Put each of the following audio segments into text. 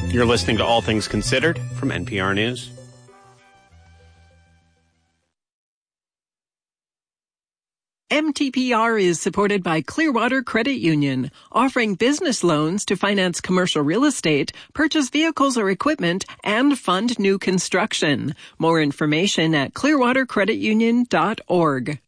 You're listening to All Things Considered from NPR News. MTPR is supported by Clearwater Credit Union, offering business loans to finance commercial real estate, purchase vehicles or equipment, and fund new construction. More information at clearwatercreditunion.org.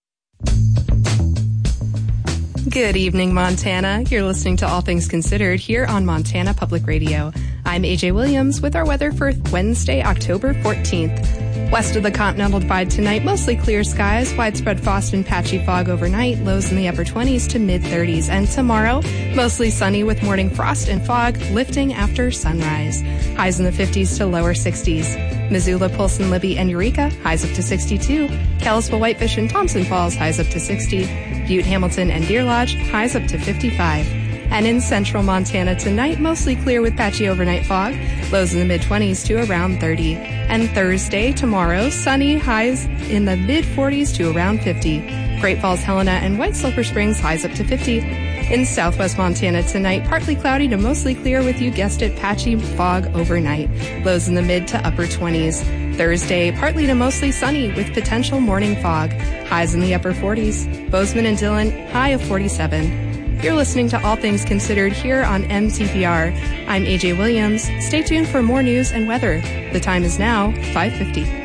Good evening, Montana. You're listening to All Things Considered here on Montana Public Radio. I'm AJ Williams with our weather for Wednesday, October 14th. West of the Continental Divide tonight, mostly clear skies, widespread frost and patchy fog overnight, lows in the upper 20s to mid-30s. And tomorrow, mostly sunny with morning frost and fog, lifting after sunrise. Highs in the 50s to lower 60s. Missoula, Polson, Libby, and Eureka, highs up to 62. Kalispell, Whitefish, and Thompson Falls, highs up to 60. Butte, Hamilton, and Deer Lodge, highs up to 55. And in central Montana tonight, mostly clear with patchy overnight fog, lows in the mid-20s to around 30. And Thursday, tomorrow, sunny, highs in the mid-40s to around 50. Great Falls, Helena, and White Silver Springs, highs up to 50. In southwest Montana tonight, partly cloudy to mostly clear with, you guessed it, patchy fog overnight, lows in the mid to upper 20s. Thursday, partly to mostly sunny with potential morning fog, highs in the upper 40s. Bozeman and Dillon, high of 47. You're listening to All Things Considered here on MTPR. I'm AJ Williams. Stay tuned for more news and weather. The time is now 5:50.